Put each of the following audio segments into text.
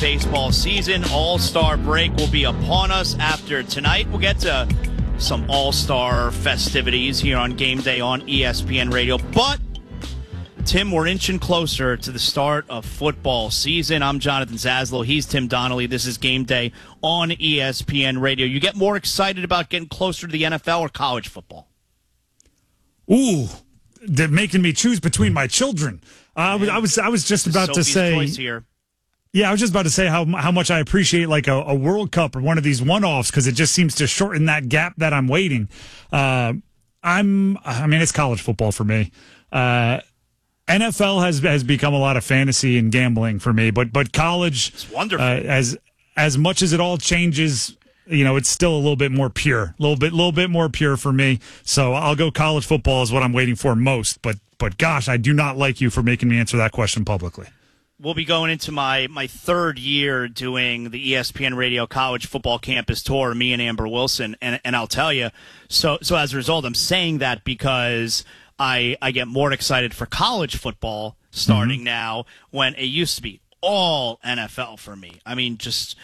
baseball season. All-Star break will be upon us after tonight. We'll get to some All-Star festivities here on Game Day on ESPN Radio. But, Tim, we're inching closer to the start of football season. I'm Jonathan Zaslow. He's Tim Donnelly. This is Game Day on ESPN Radio. You get more excited about getting closer to the NFL or college football? Ooh, they're making me choose between my children. I was just about to say. Choice here. Yeah, I was just about to say how much I appreciate like a World Cup or one of these one-offs because it just seems to shorten that gap that I'm waiting. It's college football for me. NFL has become a lot of fantasy and gambling for me, but college, it's wonderful. As much as it all changes, it's still a little bit more pure, a little bit more pure for me. So I'll go college football is what I'm waiting for most. But gosh, I do not like you for making me answer that question publicly. We'll be going into my third year doing the ESPN Radio College Football Campus Tour, me and Amber Wilson, and I'll tell you, so as a result, I'm saying that because I get more excited for college football starting now when it used to be all NFL for me. I mean, just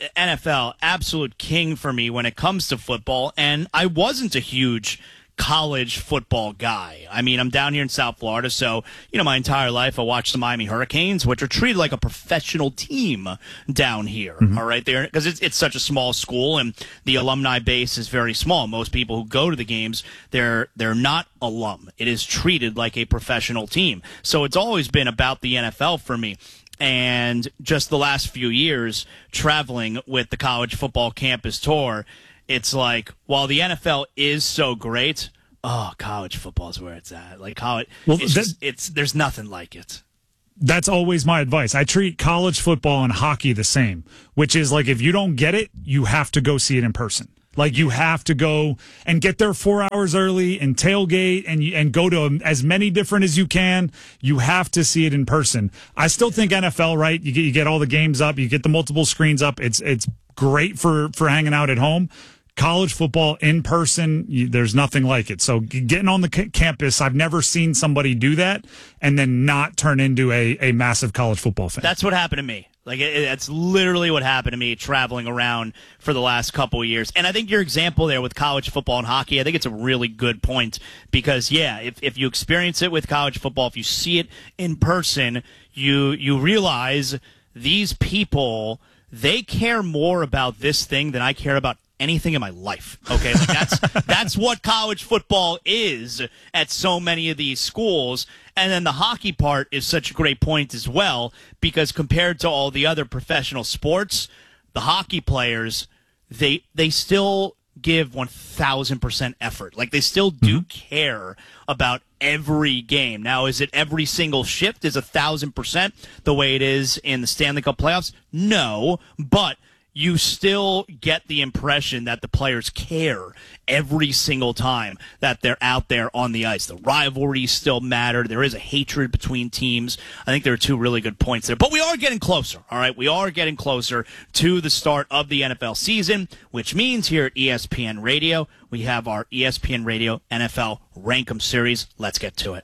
NFL, absolute king for me when it comes to football, and I wasn't a huge college football guy. I mean, I'm down here in South Florida, so, my entire life I watched the Miami Hurricanes, which are treated like a professional team down here, all right, there, because it's such a small school, and the alumni base is very small. Most people who go to the games, they're not alum. It is treated like a professional team. So it's always been about the NFL for me. And just the last few years, traveling with the College Football Campus Tour, it's like, while the NFL is so great, college football is where it's at. Like college, there's nothing like it. That's always my advice. I treat college football and hockey the same, which is like if you don't get it, you have to go see it in person. Like you have to go and get there 4 hours early and tailgate and go to as many different as you can. You have to see it in person. I still think NFL, right? You get all the games up, you get the multiple screens up. It's great for hanging out at home. College football in person, there's nothing like it. So getting on the campus, I've never seen somebody do that and then not turn into a massive college football fan. That's what happened to me. Like, that's literally what happened to me traveling around for the last couple of years. And I think your example there with college football and hockey, I think it's a really good point because, if you experience it with college football, if you see it in person, you realize these people, they care more about this thing than I care about anything in my life. Okay, that's what college football is at so many of these schools. And then the hockey part is such a great point as well, because compared to all the other professional sports, the hockey players, they still give 1,000% effort. Like they still do care about every game. Now, is it every single shift is 1,000% the way it is in the Stanley Cup playoffs? No, but you still get the impression that the players care every single time that they're out there on the ice. The rivalries still matter. There is a hatred between teams. I think there are two really good points there. But we are getting closer, all right? We are getting closer to the start of the NFL season, which means here at ESPN Radio, we have our ESPN Radio NFL Rankem series. Let's get to it.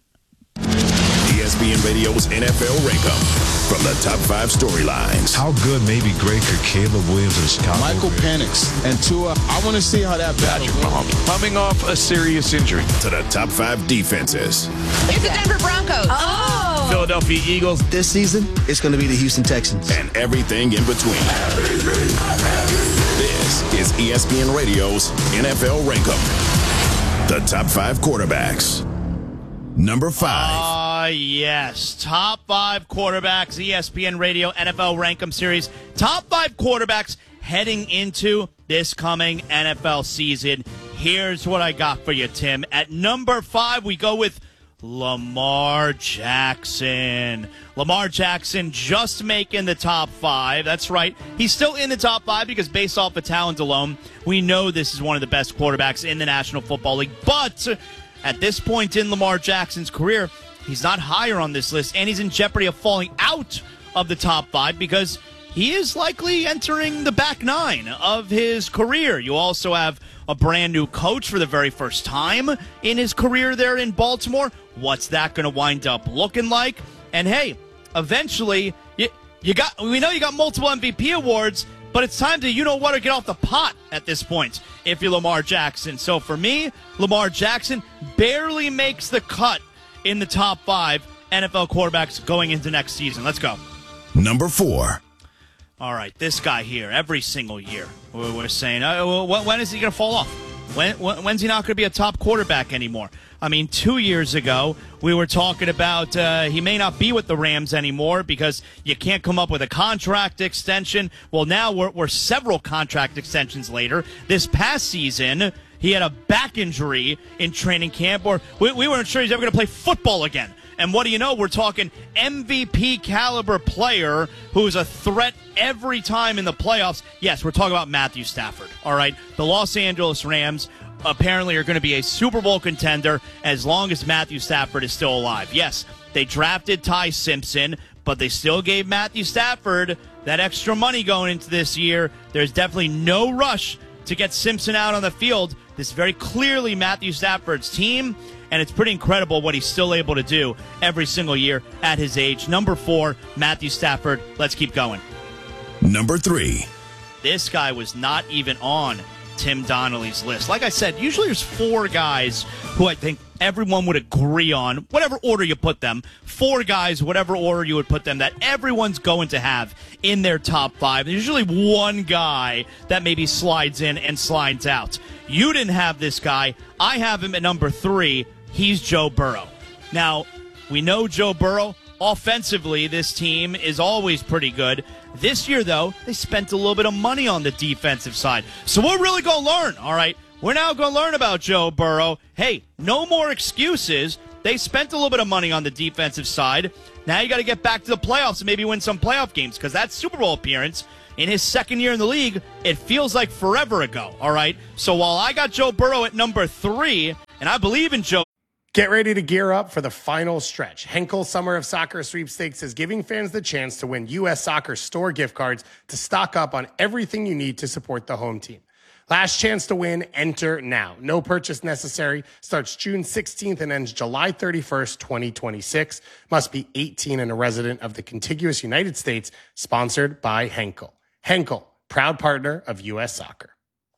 ESPN Radio's NFL Rankem. From the top 5 storylines. How good, maybe great, could Caleb Williams and Chicago Michael Penix and Tua. I want to see how that battle goes. Coming off a serious injury. To the top 5 defenses. It's the Denver Broncos. Oh. Philadelphia Eagles. This season, it's going to be the Houston Texans. And everything in between. This is ESPN Radio's NFL Rankem. The top 5 quarterbacks. Number 5. Yes. Top 5 quarterbacks, ESPN Radio NFL Rankem Series. Top 5 quarterbacks heading into this coming NFL season. Here's what I got for you, Tim. At number 5, we go with Lamar Jackson. Lamar Jackson just making the top 5. That's right. He's still in the top 5 because based off of talent alone, we know this is one of the best quarterbacks in the National Football League. But at this point in Lamar Jackson's career, he's not higher on this list, and he's in jeopardy of falling out of the top 5 because he is likely entering the back 9 of his career. You also have a brand new coach for the very first time in his career there in Baltimore. What's that going to wind up looking like? And hey, eventually, We know you got multiple MVP awards, but it's time to or get off the pot at this point if you're Lamar Jackson. So for me, Lamar Jackson barely makes the cut in the top 5 NFL quarterbacks going into next season. Let's go. Number 4. All right, this guy here, every single year, we're saying, when is he going to fall off? When's he not going to be a top quarterback anymore? I mean, 2 years ago, we were talking about he may not be with the Rams anymore because you can't come up with a contract extension. Well, now we're several contract extensions later. This past season, he had a back injury in training camp, or we weren't sure he's ever going to play football again. And what do you know? We're talking MVP caliber player who's a threat every time in the playoffs. Yes, we're talking about Matthew Stafford. All right. The Los Angeles Rams apparently are going to be a Super Bowl contender as long as Matthew Stafford is still alive. Yes, they drafted Ty Simpson, but they still gave Matthew Stafford that extra money going into this year. There's definitely no rush to get Simpson out on the field. This is very clearly Matthew Stafford's team, and it's pretty incredible what he's still able to do every single year at his age. Number 4, Matthew Stafford. Let's keep going. Number 3. This guy was not even on Tim Donnelly's list. Like I said, usually there's 4 guys who I think everyone would agree on, whatever order you put them. 4 guys, whatever order you would put them, that everyone's going to have in their top 5. There's usually one guy that maybe slides in and slides out. You didn't have this guy. I have him at number 3. He's Joe Burrow. Now, we know Joe Burrow. Offensively, this team is always pretty good. This year, though, they spent a little bit of money on the defensive side. So we're really going to learn, all right? We're now going to learn about Joe Burrow. Hey, no more excuses. They spent a little bit of money on the defensive side. Now you got to get back to the playoffs and maybe win some playoff games, because that Super Bowl appearance in his second year in the league, it feels like forever ago, all right? So while I got Joe Burrow at number 3, and I believe in Joe, get ready to gear up for the final stretch. Henkel Summer of Soccer Sweepstakes is giving fans the chance to win U.S. Soccer store gift cards to stock up on everything you need to support the home team. Last chance to win, enter now. No purchase necessary. Starts June 16th and ends July 31st, 2026. Must be 18 and a resident of the contiguous United States. Sponsored by Henkel. Henkel, proud partner of U.S. Soccer.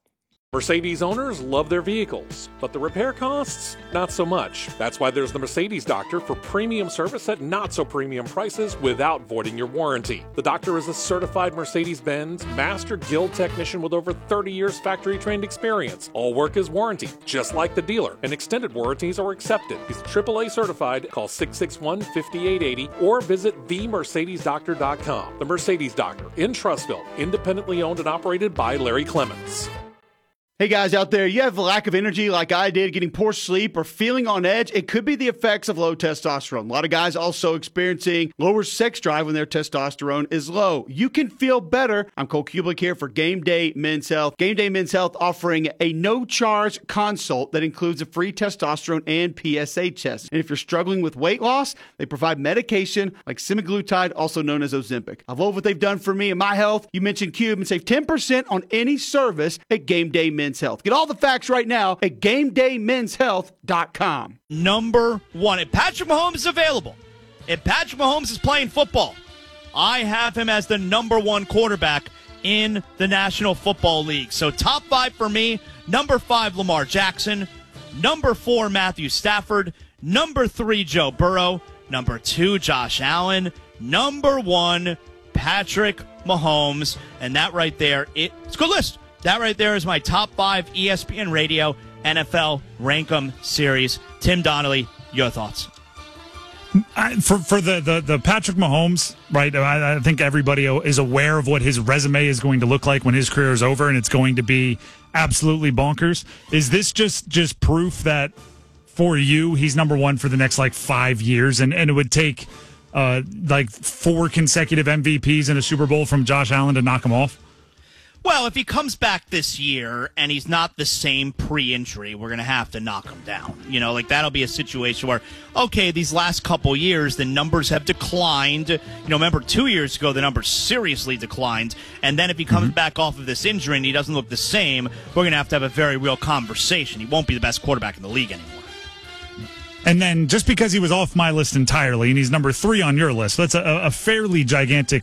Mercedes owners love their vehicles, but the repair costs, not so much. That's why there's the Mercedes Doctor for premium service at not so premium prices without voiding your warranty. The Doctor is a certified Mercedes-Benz Master Guild technician with over 30 years factory trained experience. All work is warranted, just like the dealer, and extended warranties are accepted. He's AAA certified. Call 661-5880 or visit themercedesdoctor.com. The Mercedes Doctor in Trussville, independently owned and operated by Larry Clements. Hey guys out there, you have a lack of energy like I did, getting poor sleep or feeling on edge? It could be the effects of low testosterone. A lot of guys also experiencing lower sex drive when their testosterone is low. You can feel better. I'm Cole Kublik here for Game Day Men's Health. Game Day Men's Health offering a no-charge consult that includes a free testosterone and PSA test. And if you're struggling with weight loss, they provide medication like semaglutide, also known as Ozempic. I love what they've done for me and my health. You mentioned Cube and save 10% on any service at Game Day Men's Health. Get all the facts right now at GameDayMen'sHealth.com. Number 1. If Patrick Mahomes is available, if Patrick Mahomes is playing football, I have him as the number 1 quarterback in the National Football League. So top 5 for me. Number 5, Lamar Jackson. Number 4, Matthew Stafford. Number 3, Joe Burrow. Number 2, Josh Allen. Number 1, Patrick Mahomes. And that right there, it's a good list. That right there is my top 5 ESPN Radio NFL Rankum series. Tim Donnelly, your thoughts? For the Patrick Mahomes, right, I think everybody is aware of what his resume is going to look like when his career is over, and it's going to be absolutely bonkers. Is this just proof that for you, he's number 1 for the next, 5 years, and it would take, 4 consecutive MVPs in a Super Bowl from Josh Allen to knock him off? Well, if he comes back this year and he's not the same pre-injury, we're going to have to knock him down. That'll be a situation where, okay, these last couple years, the numbers have declined. Remember 2 years ago, the numbers seriously declined. And then if he comes back off of this injury and he doesn't look the same, we're going to have a very real conversation. He won't be the best quarterback in the league anymore. And then just because he was off my list entirely and he's number 3 on your list, that's a fairly gigantic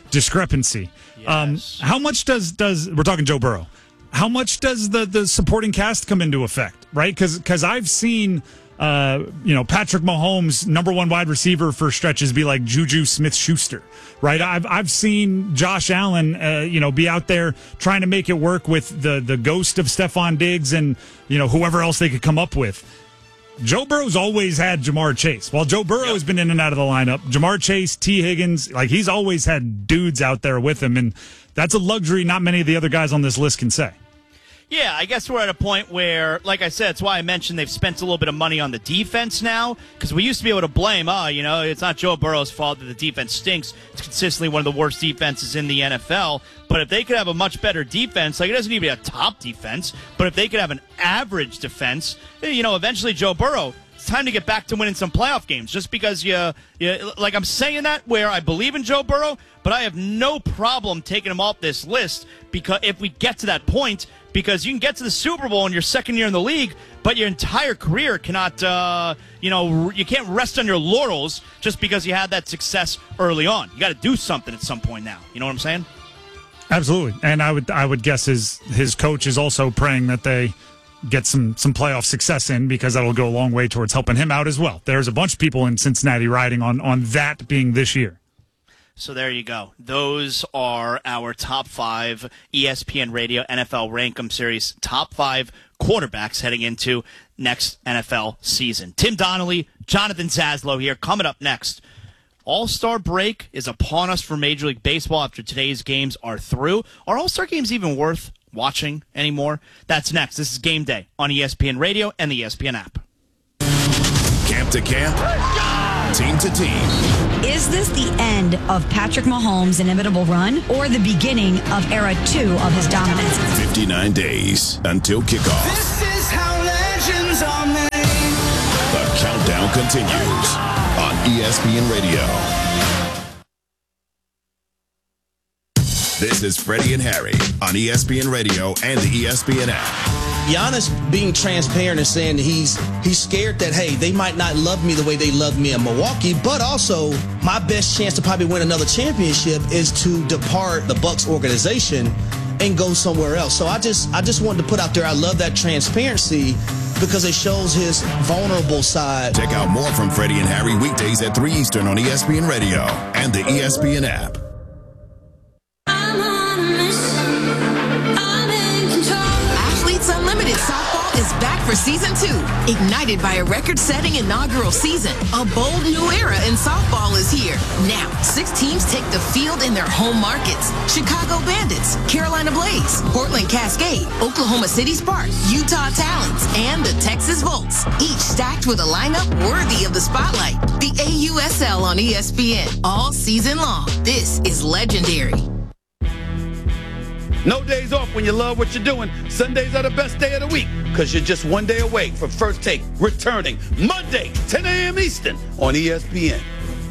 discrepancy. Yes. How much does we're talking Joe Burrow? How much does the supporting cast come into effect, right? Because I've seen, Patrick Mahomes, number one wide receiver for stretches, be like Juju Smith-Schuster, right? I've seen Josh Allen, be out there trying to make it work with the ghost of Stephon Diggs and, whoever else they could come up with. Joe Burrow's always had Jamar Chase. While Joe Burrow has been in and out of the lineup, Jamar Chase, T. Higgins, he's always had dudes out there with him, and that's a luxury not many of the other guys on this list can say. Yeah, I guess we're at a point where, like I said, it's why I mentioned they've spent a little bit of money on the defense now, because we used to be able to blame, it's not Joe Burrow's fault that the defense stinks. It's consistently one of the worst defenses in the NFL. But if they could have a much better defense, it doesn't need to be a top defense, but if they could have an average defense, eventually Joe Burrow, it's time to get back to winning some playoff games. Just because I'm saying that where I believe in Joe Burrow, but I have no problem taking him off this list because if we get to that point, because you can get to the Super Bowl in your second year in the league, but your entire career cannot, you can't rest on your laurels just because you had that success early on. You got to do something at some point now. You know what I'm saying? Absolutely. And I would guess his coach is also praying that they get some playoff success in, because that'll go a long way towards helping him out as well. There's a bunch of people in Cincinnati riding on that being this year. So there you go. Those are our top 5 ESPN Radio NFL Rankum Series top 5 quarterbacks heading into next NFL season. Tim Donnelly, Jonathan Zaslow here. Coming up next, All-Star break is upon us for Major League Baseball after today's games are through. Are All-Star games even worth watching anymore? That's next. This is Game Day on ESPN Radio and the ESPN app. Camp to camp, team to team. Is this the end of Patrick Mahomes' inimitable run or the beginning of era 2 of his dominance? 59 days until kickoff. This is how legends are made. The countdown continues on ESPN Radio. This is Freddie and Harry on ESPN Radio and the ESPN app. Giannis being transparent and saying that he's scared that, hey, they might not love me the way they love me in Milwaukee, but also my best chance to probably win another championship is to depart the Bucks organization and go somewhere else. So I just wanted to put out there, I love that transparency because it shows his vulnerable side. Check out more from Freddie and Harry weekdays at 3 Eastern on ESPN Radio and the ESPN app. Unlimited Softball is back for Season 2. Ignited by a record-setting inaugural season, a bold new era in softball is here. Now, 6 teams take the field in their home markets. Chicago Bandits, Carolina Blaze, Portland Cascade, Oklahoma City Sparks, Utah Talons, and the Texas Volts. Each stacked with a lineup worthy of the spotlight. The AUSL on ESPN all season long. This is legendary. No days off when you love what you're doing. Sundays are the best day of the week because you're just one day away from First Take returning Monday, 10 a.m. Eastern on ESPN.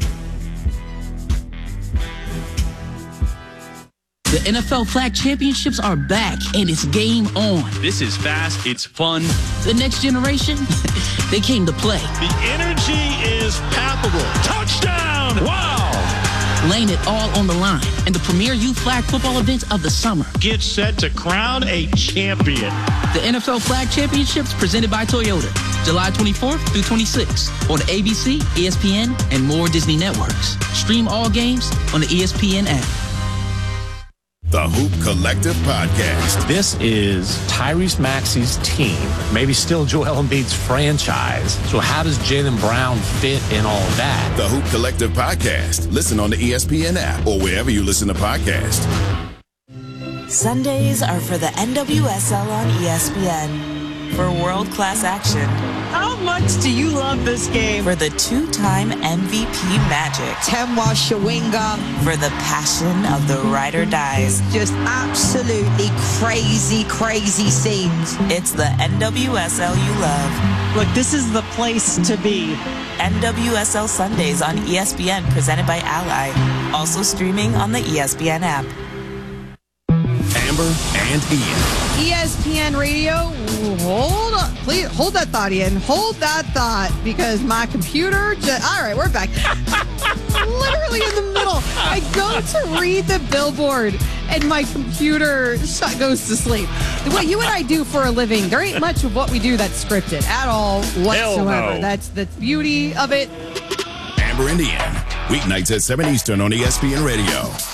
The NFL Flag Championships are back, and it's game on. This is fast. It's fun. The next generation, they came to play. The energy is palpable. Touchdown! Wow! Laying it all on the line and the premier youth flag football event of the summer. Get set to crown a champion. The NFL Flag Championships presented by Toyota, July 24th through 26th on ABC, ESPN, and more Disney networks. Stream all games on the ESPN app. The Hoop Collective Podcast. This is Tyrese Maxey's team, maybe still Joel Embiid's franchise. So how does Jaylen Brown fit in all that? The Hoop Collective Podcast. Listen on the ESPN app or wherever you listen to podcasts. Sundays are for the NWSL on ESPN. For world-class action. How much do you love this game? For the 2-time MVP Magic. Temwa Shawinga. For the passion of the ride or dies. Just absolutely crazy, crazy scenes. It's the NWSL you love. Look, this is the place to be. NWSL Sundays on ESPN, presented by Ally. Also streaming on the ESPN app. Amber and Ian. ESPN Radio. Hold on. Please hold that thought, Ian. Hold that thought, because my computer all right, we're back. Literally in the middle. I go to read the billboard and my computer goes to sleep. What you and I do for a living, there ain't much of what we do that's scripted at all whatsoever. No. That's the beauty of it. Amber and Ian. Weeknights at 7 Eastern on ESPN Radio.